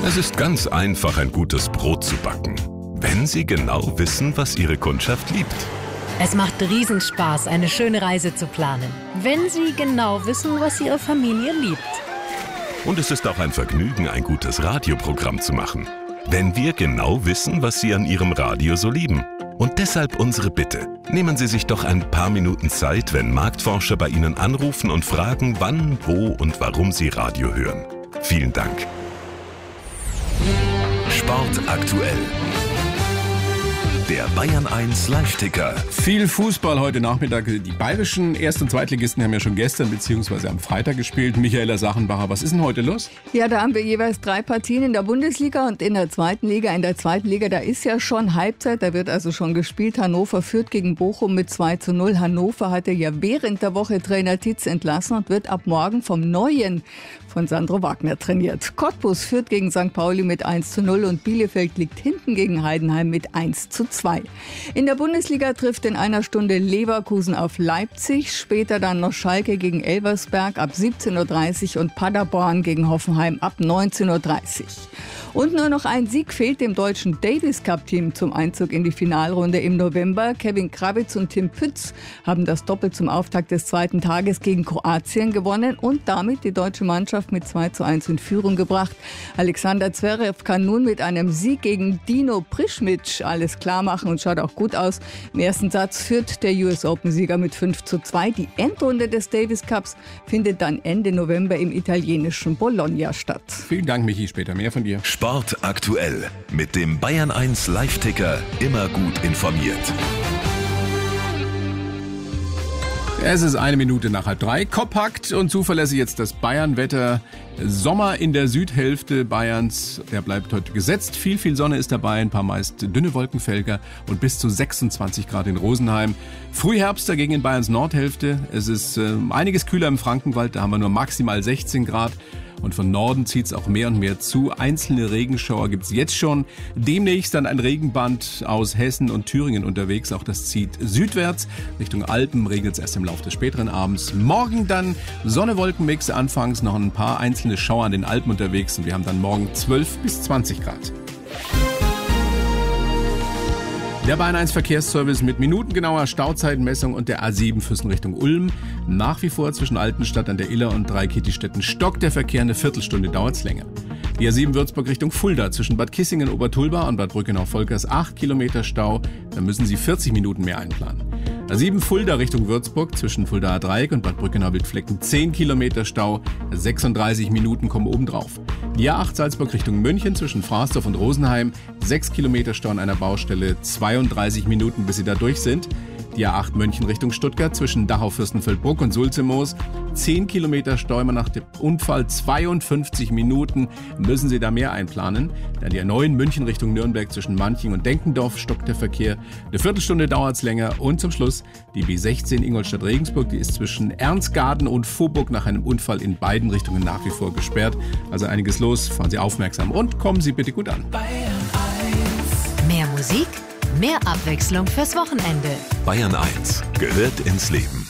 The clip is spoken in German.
Es ist ganz einfach, ein gutes Brot zu backen, wenn Sie genau wissen, was Ihre Kundschaft liebt. Es macht Riesenspaß, eine schöne Reise zu planen, wenn Sie genau wissen, was Ihre Familie liebt. Und es ist auch ein Vergnügen, ein gutes Radioprogramm zu machen, wenn wir genau wissen, was Sie an Ihrem Radio so lieben. Und deshalb unsere Bitte. Nehmen Sie sich doch ein paar Minuten Zeit, wenn Marktforscher bei Ihnen anrufen und fragen, wann, wo und warum Sie Radio hören. Vielen Dank. Sport aktuell. Der Bayern 1 Live-Ticker. Viel Fußball heute Nachmittag. Die bayerischen Erst- und Zweitligisten haben ja schon gestern bzw. am Freitag gespielt. Michaela Sachenbacher, was ist denn heute los? Ja, da haben wir jeweils 3 Partien in der Bundesliga und in der zweiten Liga. In der zweiten Liga, da ist ja schon Halbzeit, da wird also schon gespielt. Hannover führt gegen Bochum mit 2:0. Hannover hatte ja während der Woche Trainer Titz entlassen und wird ab morgen vom Neuen von Sandro Wagner trainiert. Cottbus führt gegen St. Pauli mit 1:0 und Bielefeld liegt hinten gegen Heidenheim mit 1:2. In der Bundesliga trifft in einer Stunde Leverkusen auf Leipzig, später dann noch Schalke gegen Elversberg ab 17:30 Uhr und Paderborn gegen Hoffenheim ab 19:30 Uhr. Und nur noch ein Sieg fehlt dem deutschen Davis-Cup-Team zum Einzug in die Finalrunde im November. Kevin Krawitz und Tim Pütz haben das Doppel zum Auftakt des zweiten Tages gegen Kroatien gewonnen und damit die deutsche Mannschaft mit 2:1 in Führung gebracht. Alexander Zverev kann nun mit einem Sieg gegen Dino Prischmic alles klar machen und schaut auch gut aus. Im ersten Satz führt der US Open-Sieger mit 5:2. Die Endrunde des Davis Cups findet dann Ende November im italienischen Bologna statt. Vielen Dank, Michi. Später mehr von dir. Sport aktuell. Mit dem Bayern 1 Live-Ticker immer gut informiert. Es ist 1 Minute nach 2:30. Kompakt und zuverlässig jetzt das Bayern-Wetter. Sommer in der Südhälfte Bayerns, der bleibt heute gesetzt. Viel Sonne ist dabei, ein paar meist dünne Wolkenfelder und bis zu 26 Grad in Rosenheim. Frühherbst dagegen in Bayerns Nordhälfte. Es ist einiges kühler im Frankenwald, da haben wir nur maximal 16 Grad. Und von Norden zieht es auch mehr und mehr zu. Einzelne Regenschauer gibt es jetzt schon. Demnächst dann ein Regenband aus Hessen und Thüringen unterwegs. Auch das zieht südwärts. Richtung Alpen regnet es erst im Laufe des späteren Abends. Morgen dann Sonne-Wolken-Mix. Anfangs noch ein paar einzelne Schauer an den Alpen unterwegs. Und wir haben dann morgen 12 bis 20 Grad. Der Bayern 1 Verkehrsservice mit minutengenauer Stauzeitenmessung und der A7 Füssen Richtung Ulm. Nach wie vor zwischen Altenstadt an der Iller und Dreikittistetten stockt der Verkehr, eine Viertelstunde dauert's länger. Die A7 Würzburg Richtung Fulda zwischen Bad Kissingen, Obertulba und Bad Brückenau-Volkers 8 Kilometer Stau. Da müssen Sie 40 Minuten mehr einplanen. A7 Fulda Richtung Würzburg zwischen Fuldaer Dreieck und Bad Brückenau-Wildflecken 10 Kilometer Stau. 36 Minuten kommen obendrauf. Die A8 Salzburg Richtung München zwischen Fraßdorf und Rosenheim 6 Kilometer Stau an einer Baustelle, 32 Minuten, bis Sie da durch sind. Die A8 München Richtung Stuttgart zwischen Dachau-Fürstenfeldbruck und Sulzemoos 10 Kilometer Stau immer nach dem Unfall, 52 Minuten müssen Sie da mehr einplanen. Dann die A9 München Richtung Nürnberg zwischen Manching und Denkendorf stockt der Verkehr. Eine Viertelstunde dauert es länger. Und zum Schluss die B16 Ingolstadt-Regensburg, die ist zwischen Ernstgarten und Vorburg nach einem Unfall in beiden Richtungen nach wie vor gesperrt. Also einiges los, fahren Sie aufmerksam und kommen Sie bitte gut an. Bayern 1. Mehr Musik, mehr Abwechslung fürs Wochenende. Bayern 1 gehört ins Leben.